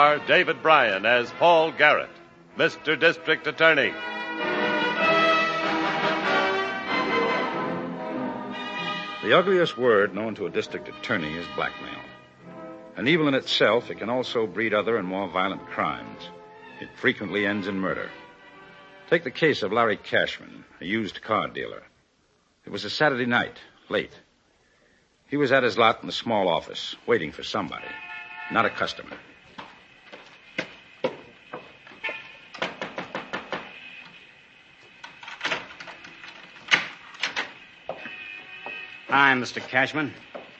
David Bryan as Paul Garrett, Mr. District Attorney. The ugliest word known to a district attorney is blackmail. An evil in itself, it can also breed other and more violent crimes. It frequently ends in murder. Take the case of Larry Cashman, a used car dealer. It was a Saturday night, late. He was at his lot in the small office, waiting for somebody, not a customer. Hi, Mr. Cashman.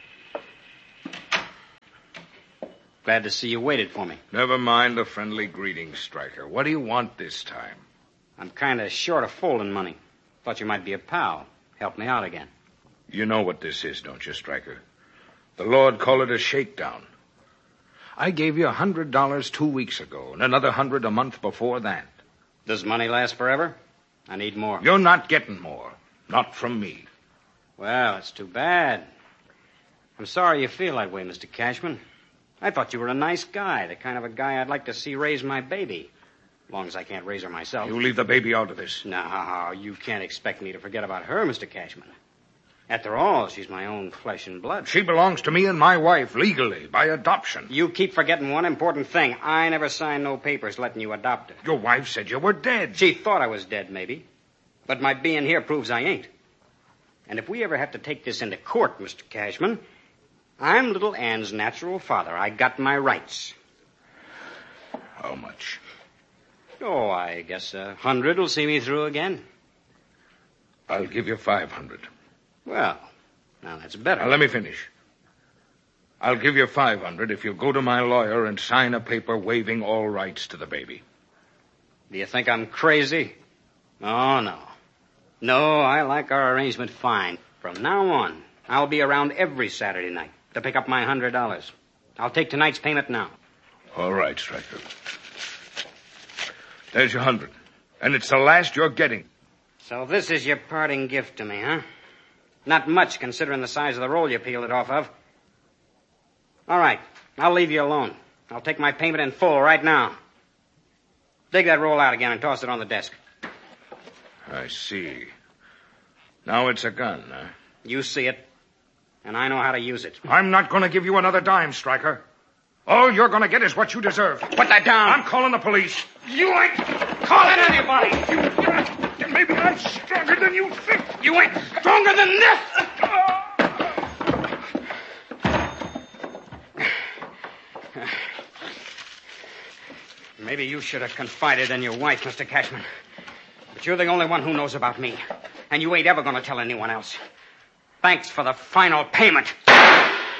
Glad to see you waited for me. Never mind the friendly greeting, Stryker. What do you want this time? I'm kind of short of folding money. Thought you might be a pal. Help me out again. You know what this is, don't you, Stryker? The Lord called it a shakedown. I gave you $100 2 weeks ago and another $100 a month before that. Does money last forever? I need more. You're not getting more. Not from me. Well, it's too bad. I'm sorry you feel that way, Mr. Cashman. I thought you were a nice guy, the kind of a guy I'd like to see raise my baby. As long as I can't raise her myself. You leave the baby out of this. No, you can't expect me to forget about her, Mr. Cashman. After all, she's my own flesh and blood. She belongs to me and my wife, legally, by adoption. You keep forgetting one important thing. I never signed no papers letting you adopt her. Your wife said you were dead. She thought I was dead, maybe. But my being here proves I ain't. And if we ever have to take this into court, Mr. Cashman, I'm little Ann's natural father. I got my rights. How much? Oh, I guess 100 will see me through again. I'll give you 500. Well, now that's better. Now, let me finish. I'll give you 500 if you'll go to my lawyer and sign a paper waiving all rights to the baby. Do you think I'm crazy? Oh, no. No, I like our arrangement fine. From now on, I'll be around every Saturday night to pick up my $100. I'll take tonight's payment now. All right, Stryker. There's your 100. And it's the last you're getting. So this is your parting gift to me, huh? Not much, considering the size of the roll you peeled it off of. All right, I'll leave you alone. I'll take my payment in full right now. Dig that roll out again and toss it on the desk. I see. Now it's a gun, huh? You see it, and I know how to use it. I'm not going to give you another dime, Stryker. All you're going to get is what you deserve. Put that down. I'm calling the police. You ain't calling anybody. Maybe I'm stronger than you think. You ain't stronger than this. Maybe you should have confided in your wife, Mr. Cashman. But you're the only one who knows about me. And you ain't ever going to tell anyone else. Thanks for the final payment.